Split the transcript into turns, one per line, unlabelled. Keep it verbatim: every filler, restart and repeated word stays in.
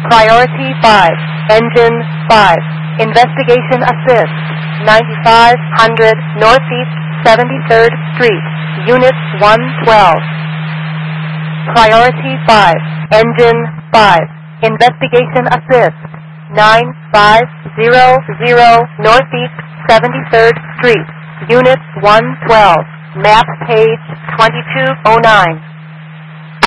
Priority five, Engine five, Investigation Assist, ninety-five hundred Northeast seventy-third Street, Unit one twelve. Priority five, Engine five, Investigation Assist, nine five zero zero Northeast seventy-third Street, Unit one twelve, map page twenty-two oh nine.